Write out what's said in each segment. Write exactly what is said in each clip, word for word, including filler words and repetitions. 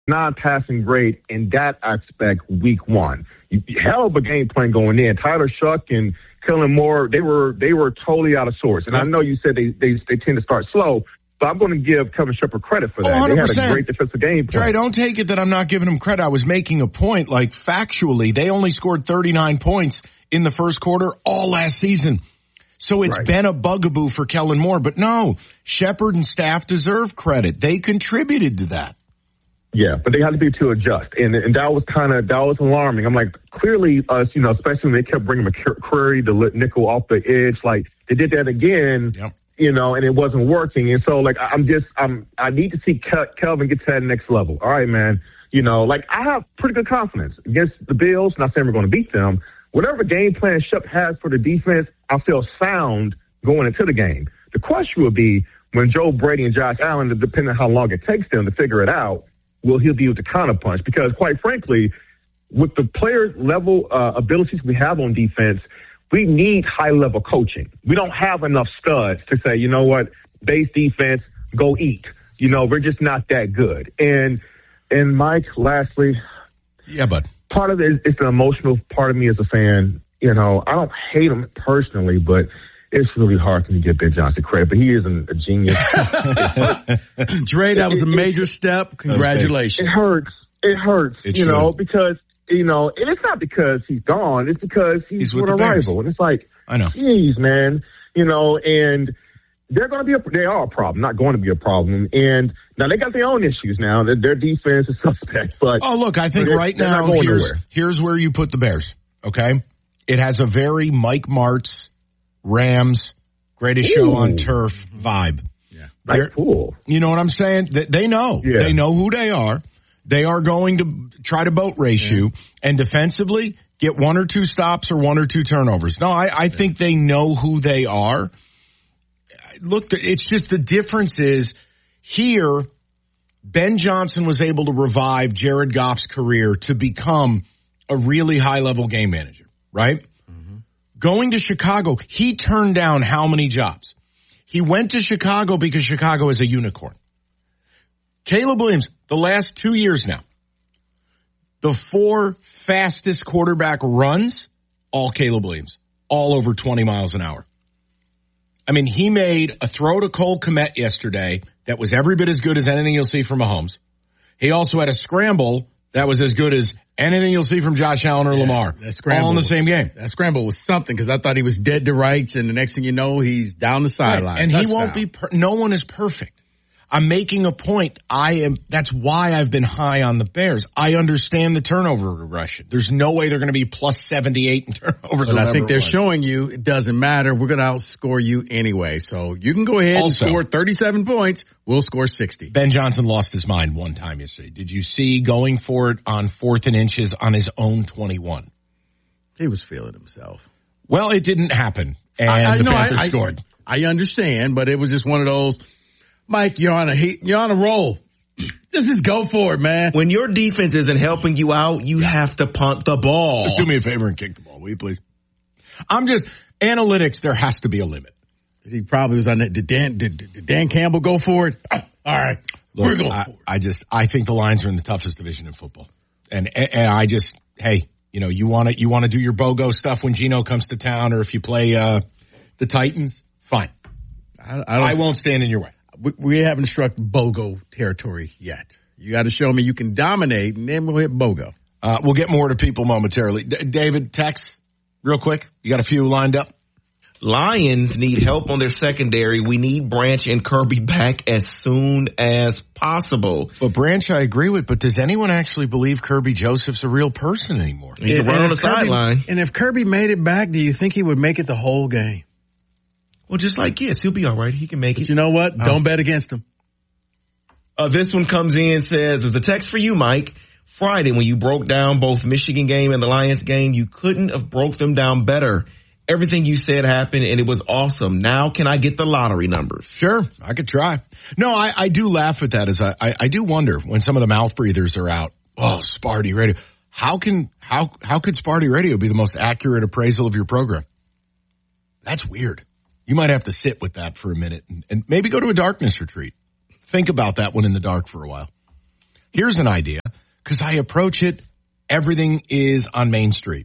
non-passing grade in that aspect week one. You, hell of a game plan going in. Tyler Shuck and Kellen Moore, they were they were totally out of sorts. And I know you said they they, they tend to start slow, but I'm going to give Kevin Shepard credit for that. Oh, they had a great defensive game plan. Dre, don't take it that I'm not giving them credit. I was making a point. Like, factually, they only scored thirty-nine points in the first quarter all last season. So it's right. been a bugaboo for Kellen Moore. But no, Shepard and staff deserve credit. They contributed to that. Yeah, but they had to be to adjust. And and that was kind of, that was alarming. I'm like, clearly us, you know, especially when they kept bringing McCreary, the nickel off the edge, like they did that again, yep. you know, and it wasn't working. And so, like, I'm just, I'm, I need to see Ke- Kelvin get to that next level. All right, man. You know, like, I have pretty good confidence against the Bills. Not saying we're going to beat them. Whatever game plan Shep has for the defense, I feel sound going into the game. The question will be when Joe Brady and Josh Allen, depending on how long it takes them to figure it out, will he be able to counterpunch? Because, quite frankly, with the player level uh, abilities we have on defense, we need high-level coaching. We don't have enough studs to say, you know what, base defense, go eat. You know, we're just not that good. And, and Mike, lastly, yeah, bud. Part of it is the emotional part of me as a fan. You know, I don't hate him personally, but it's really hard for me to give Ben Johnson credit, but he is a genius. Dre, that was a major step. Congratulations. It hurts. It hurts, it you should. know, because, you know, and it's not because he's gone. It's because he's, he's with with a rival. And it's like, I know. Geez, man, you know, and they're going to be a, they are a problem, not going to be a problem. And now they got their own issues now. Their, their defense is suspect. But oh, look, I think right now here's, here's where you put the Bears, okay? It has a very Mike Martz, Rams, greatest Ooh. show on turf vibe. Yeah, that's cool. You know what I'm saying? They, they know. Yeah. They know who they are. They are going to try to boat race yeah. you, and defensively get one or two stops or one or two turnovers. No, I, I yeah. think they know who they are. Look, it's just the difference is here, Ben Johnson was able to revive Jared Goff's career to become a really high-level game manager, right? Going to Chicago, he turned down how many jobs? He went to Chicago because Chicago is a unicorn. Caleb Williams, the last two years now, the four fastest quarterback runs, all Caleb Williams, all over twenty miles an hour. I mean, he made a throw to Cole Kmet yesterday that was every bit as good as anything you'll see from Mahomes. He also had a scramble that was as good as anything you'll see from Josh Allen or yeah, Lamar. That scramble all in the was, same game. That scramble was something because I thought he was dead to rights, and the next thing you know, he's down the sideline. Right. And Touchdown. He won't be. Per- no one is perfect. I'm making a point. I am. That's why I've been high on the Bears. I understand the turnover regression. There's no way they're going to be plus seventy-eight in turnovers. But I think they're showing you it doesn't matter. We're going to outscore you anyway. So you can go ahead also, and score thirty-seven points. We'll score sixty. Ben Johnson lost his mind one time yesterday. Did you see going for it on fourth and inches on his own twenty-one? He was feeling himself. Well, it didn't happen, and I, I, the no, Panthers I, scored. I, I understand, but it was just one of those. Mike, you're on a you're on a roll. Just, just go for it, man. When your defense isn't helping you out, you have to punt the ball. Just do me a favor and kick the ball, will you, please? I'm just analytics. There has to be a limit. He probably was on that. Did Dan did, did Dan Campbell go for it? Oh, all right, Look, we're going I, for it. I just I think the Lions are in the toughest division in football, and and, and I just hey, you know, you want to you want to do your BOGO stuff when Geno comes to town, or if you play uh, the Titans, fine. I, I, I won't stand in your way. We, we haven't struck BOGO territory yet. You got to show me you can dominate, and then we'll hit BOGO. Uh, we'll get more to people momentarily. D- David, text real quick. You got a few lined up? Lions need help on their secondary. We need Branch and Kirby back as soon as possible. But Branch, I agree with, but does anyone actually believe Kirby Joseph's a real person anymore? He can run on the sideline. And if Kirby made it back, do you think he would make it the whole game? Well, just like kids, he'll be all right. He can make but it. You know what? Don't um, bet against him. Uh, this one comes in, says, as a text for you, Mike, Friday when you broke down both Michigan game and the Lions game, you couldn't have broke them down better. Everything you said happened, and it was awesome. Now can I get the lottery numbers? Sure, I could try. No, I, I do laugh at that. As I, I, I do wonder when some of the mouth breathers are out. Oh, Sparty Radio. How can how how could Sparty Radio be the most accurate appraisal of your program? That's weird. You might have to sit with that for a minute and, and maybe go to a darkness retreat. Think about that one in the dark for a while. Here's an idea, because I approach it, everything is on Main Street.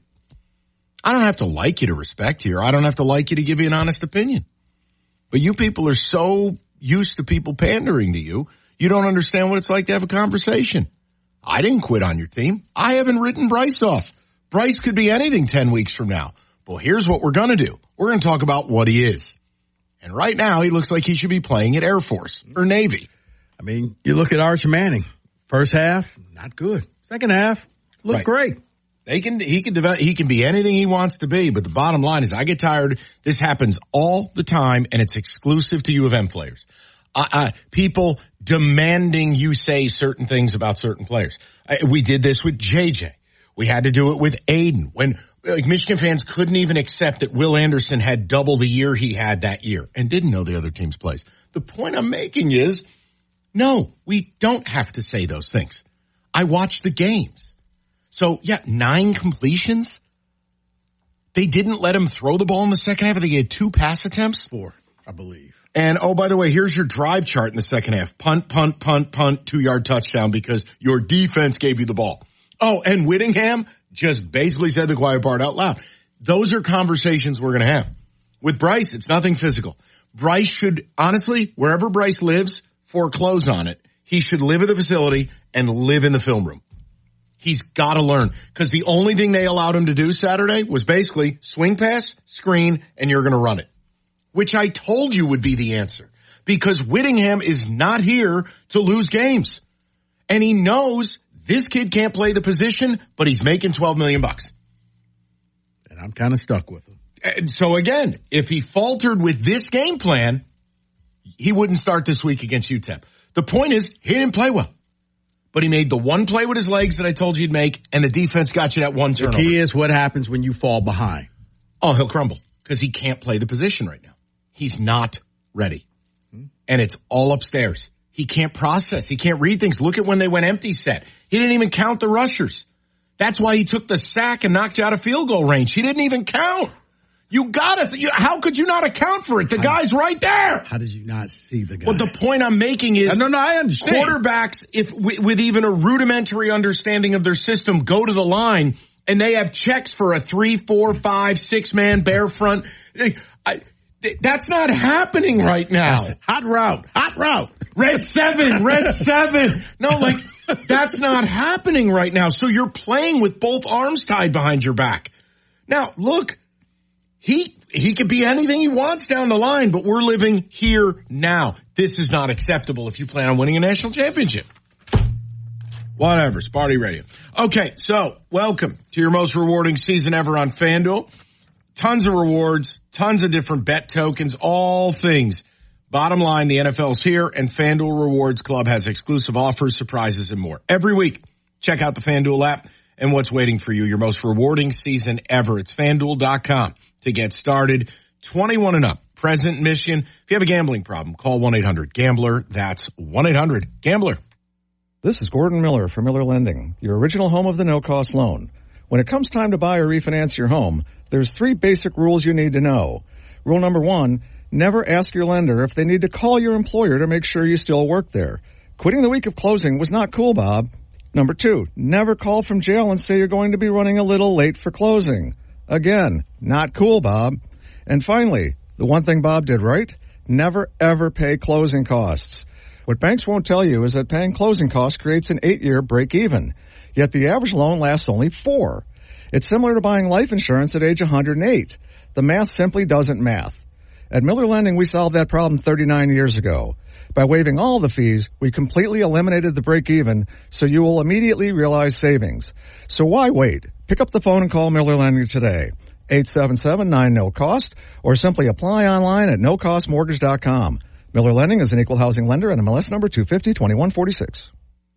I don't have to like you to respect you, or I don't have to like you to give you an honest opinion. But you people are so used to people pandering to you, you don't understand what it's like to have a conversation. I didn't quit on your team. I haven't written Bryce off. Bryce could be anything ten weeks from now. Well, here's what we're going to do. We're going to talk about what he is. And right now, he looks like he should be playing at Air Force or Navy. I mean, you look at Arch Manning. First half, not good. Second half, looked right. great. They can, he can develop, he can be anything he wants to be, but the bottom line is I get tired. This happens all the time, and it's exclusive to U of M players. Uh, uh, people demanding you say certain things about certain players. Uh, we did this with J J. We had to do it with Aiden. When, like, Michigan fans couldn't even accept that Will Anderson had double the year he had that year and didn't know the other team's plays. The point I'm making is, no, we don't have to say those things. I watch the games. So, yeah, nine completions. They didn't let him throw the ball in the second half. I think he had two pass attempts. Four, I believe. And, oh, by the way, here's your drive chart in the second half. Punt, punt, punt, punt, two-yard touchdown because your defense gave you the ball. Oh, and Whittingham just basically said the quiet part out loud. Those are conversations we're going to have. With Bryce, it's nothing physical. Bryce should, honestly, wherever Bryce lives, foreclose on it. He should live at the facility and live in the film room. He's got to learn, because the only thing they allowed him to do Saturday was basically swing pass, screen, and you're going to run it, which I told you would be the answer, because Whittingham is not here to lose games. And he knows this kid can't play the position, but he's making twelve million bucks. And I'm kind of stuck with him. And so again, if he faltered with this game plan, he wouldn't start this week against U T E P. The point is, he didn't play well. But he made the one play with his legs that I told you he'd make, and the defense got you that one turnover. The key is what happens when you fall behind. Oh, he'll crumble, because he can't play the position right now. He's not ready. And it's all upstairs. He can't process. He can't read things. Look at when they went empty set. He didn't even count the rushers. That's why he took the sack and knocked you out of field goal range. He didn't even count. You gotta, you, how could you not account for it? The how, guy's right there. How did you not see the guy? Well, the point I'm making is, no, no, I understand. Quarterbacks, if with, with even a rudimentary understanding of their system, go to the line and they have checks for a three, four, five, six man bear front. I, that's not happening right now. Hot route, hot route. Red seven, red seven. No, like, that's not happening right now. So you're playing with both arms tied behind your back. Now, look. He he could be anything he wants down the line, but we're living here now. This is not acceptable if you plan on winning a national championship. Whatever, Sparty Radio. Okay, so welcome to your most rewarding season ever on FanDuel. Tons of rewards, tons of different bet tokens, all things. Bottom line, the N F L's here, and FanDuel Rewards Club has exclusive offers, surprises, and more. Every week, check out the FanDuel app and what's waiting for you. Your most rewarding season ever. It's FanDuel dot com. To get started, twenty-one and up, present in Michigan. If you have a gambling problem, call one eight hundred gambler. That's one eight hundred gambler. This is Gordon Miller from Miller Lending, your original home of the no-cost loan. When it comes time to buy or refinance your home, there's three basic rules you need to know. Rule number one, never ask your lender if they need to call your employer to make sure you still work there. Quitting the week of closing was not cool, Bob. Number two, never call from jail and say you're going to be running a little late for closing. Again, not cool, Bob. And finally, the one thing Bob did right, never ever pay closing costs. What banks won't tell you is that paying closing costs creates an eight-year break-even, yet the average loan lasts only four. It's similar to buying life insurance at age one hundred eight. The math simply doesn't math. At Miller Lending, we solved that problem thirty-nine years ago. By waiving all the fees, we completely eliminated the break-even, so you will immediately realize savings. So why wait? Pick up the phone and call Miller Lending today. eight seven seven nine no cost, or simply apply online at no cost mortgage dot com. Miller Lending is an equal housing lender and M L S number two five zero, two one four six.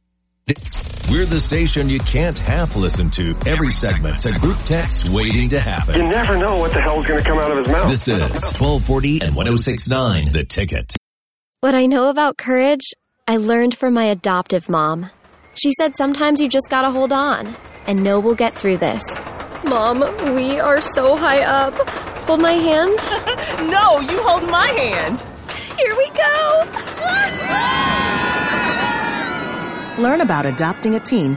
We're the station you can't half listen to. Every segment's a group text waiting to happen. You never know what the hell's going to come out of his mouth. This is twelve forty and ten sixty-nine, The Ticket. What I know about courage, I learned from my adoptive mom. She said sometimes you just gotta hold on and know we'll get through this. Mom, we are so high up. Hold my hand. No, you hold my hand. Here we go. Learn about adopting a teen